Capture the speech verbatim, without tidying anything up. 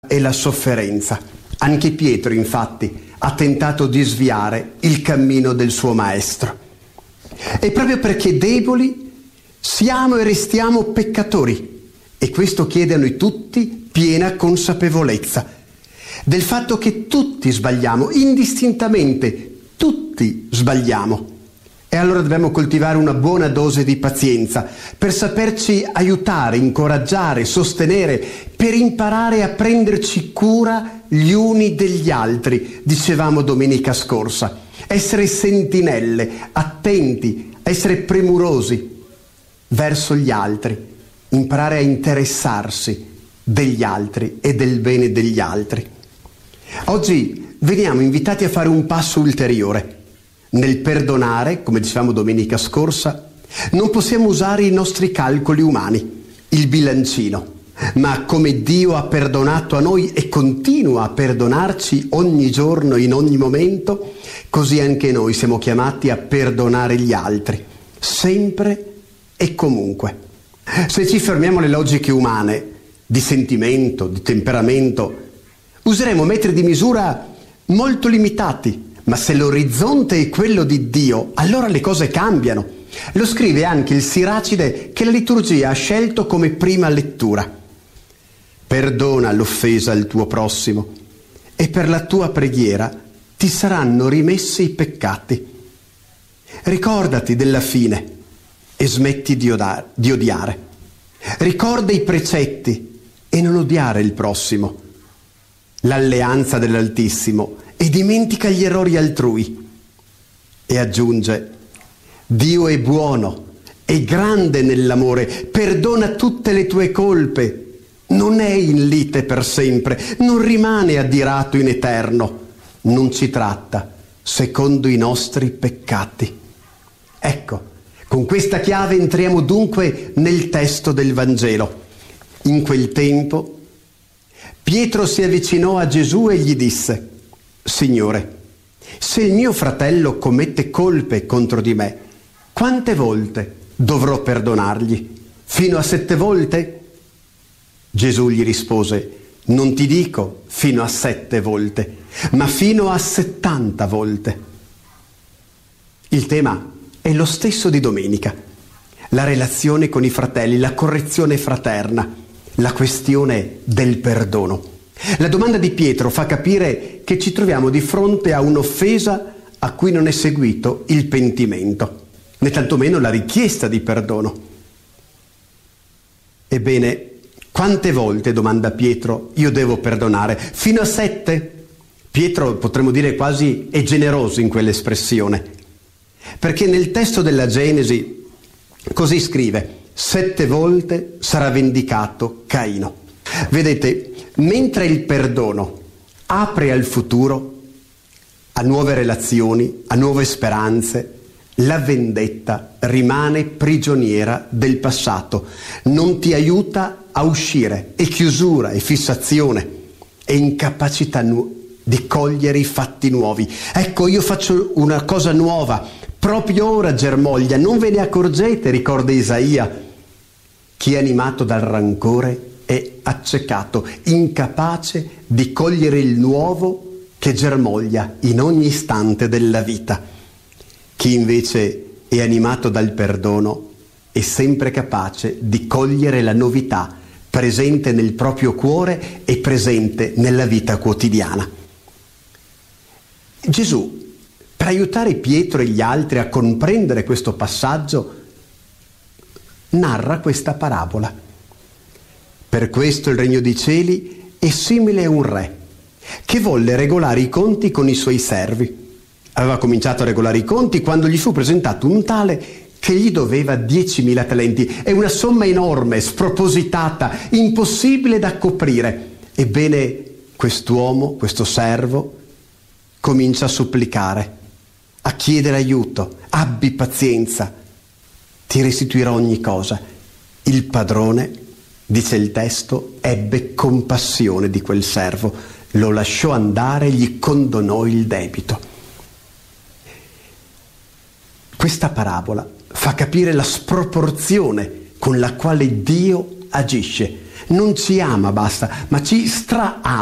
e la sofferenza. Anche Pietro, infatti, ha tentato di sviare il cammino del suo maestro. E proprio perché deboli siamo e restiamo peccatori, e questo chiede a noi tutti piena consapevolezza del fatto che tutti sbagliamo, indistintamente, tutti sbagliamo. E allora dobbiamo coltivare una buona dose di pazienza per saperci aiutare, incoraggiare, sostenere, per imparare a prenderci cura gli uni degli altri, dicevamo domenica scorsa. Essere sentinelle, attenti, essere premurosi verso gli altri, imparare a interessarsi degli altri e del bene degli altri. Oggi veniamo invitati a fare un passo ulteriore. Nel perdonare, come dicevamo domenica scorsa, non possiamo usare i nostri calcoli umani, il bilancino, ma come Dio ha perdonato a noi e continua a perdonarci ogni giorno, in ogni momento, così anche noi siamo chiamati a perdonare gli altri, sempre e comunque. Se ci fermiamo alle logiche umane, di sentimento, di temperamento, useremo metri di misura molto limitati. Ma se l'orizzonte è quello di Dio, allora le cose cambiano. Lo scrive anche il Siracide che la liturgia ha scelto come prima lettura. Perdona l'offesa al tuo prossimo e per la tua preghiera ti saranno rimessi i peccati. Ricordati della fine e smetti di, odare, di odiare. Ricorda i precetti e non odiare il prossimo. L'alleanza dell'Altissimo e dimentica gli errori altrui. E aggiunge: Dio è buono, è grande nell'amore, perdona tutte le tue colpe, non è in lite per sempre, non rimane adirato in eterno, non ci tratta secondo i nostri peccati. Ecco, con questa chiave entriamo dunque nel testo del Vangelo. In quel tempo Pietro si avvicinò a Gesù e gli disse: Signore, se il mio fratello commette colpe contro di me, quante volte dovrò perdonargli? Fino a sette volte? Gesù gli rispose: non ti dico fino a sette volte, ma fino a settanta volte. Il tema è lo stesso di domenica: la relazione con i fratelli, la correzione fraterna, la questione del perdono. La domanda di Pietro fa capire che ci troviamo di fronte a un'offesa a cui non è seguito il pentimento, né tantomeno la richiesta di perdono. Ebbene, quante volte, domanda Pietro, io devo perdonare? Fino a sette? Pietro, potremmo dire quasi, è generoso in quell'espressione, perché nel testo della Genesi così scrive: sette volte sarà vendicato Caino. Vedete, mentre il perdono apre al futuro, a nuove relazioni, a nuove speranze, la vendetta rimane prigioniera del passato, non ti aiuta a uscire, è chiusura, è fissazione, è incapacità nu- di cogliere i fatti nuovi. Ecco, io faccio una cosa nuova, proprio ora germoglia, non ve ne accorgete, ricorda Isaia. Chi è animato dal rancore è accecato, incapace di cogliere il nuovo che germoglia in ogni istante della vita. Chi invece è animato dal perdono è sempre capace di cogliere la novità presente nel proprio cuore e presente nella vita quotidiana. Gesù, per aiutare Pietro e gli altri a comprendere questo passaggio, narra questa parabola. Per questo il regno dei cieli è simile a un re che volle regolare i conti con i suoi servi. Aveva cominciato a regolare i conti quando gli fu presentato un tale che gli doveva diecimila talenti. È una somma enorme, spropositata, impossibile da coprire. Ebbene, quest'uomo, questo servo, comincia a supplicare, a chiedere aiuto. Abbi pazienza, ti restituirò ogni cosa. Il padrone, dice il testo, ebbe compassione di quel servo, lo lasciò andare e gli condonò il debito. Questa parabola fa capire la sproporzione con la quale Dio agisce. non ci ama, basta, ma ci stra-ama.